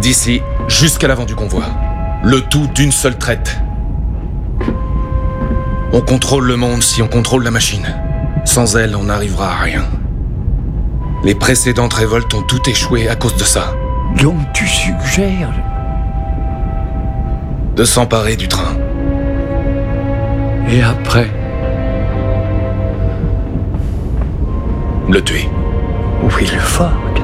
D'ici jusqu'à l'avant du convoi. Le tout d'une seule traite. On contrôle le monde si on contrôle la machine. Sans elle, on n'arrivera à rien. Les précédentes révoltes ont tout échoué à cause de ça. Donc tu suggères... De s'emparer du train. Et après? Le tuer. Wilford.